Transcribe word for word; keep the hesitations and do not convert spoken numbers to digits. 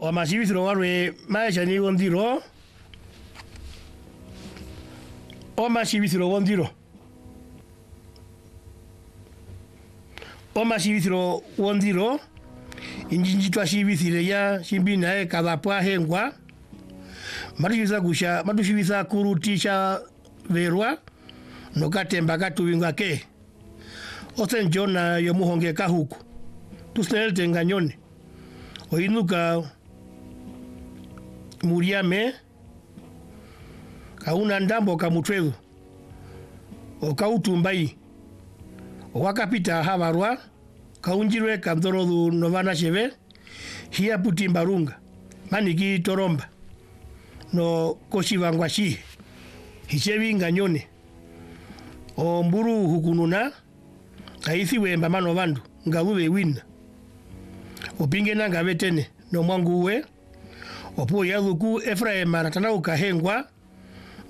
o masivithiro warwe maisha ni wondiro o masivithiro wondiro o masivithiro wondiro injinji twashivithire ya shimbina e kadapwa hengwa marushivisa kusha marushivisa kurutisha verwa nokatemba katuwinga ke osen jona yomuhonge kahuku tusnelte nganyone oinuka muriame kauna ndambo kamutwezu okautumbai wakapita havarwa kaunjirwe kamtorodu novana sheve hiya putimbarunga maniki toromba no koshivangwa shi hichevi nganyone o mburu hukununa kaisi wemba mano vandu ngavuve wina opinge nanga vetene no mwangu we opo yaluku Efraim maratana ukahengwa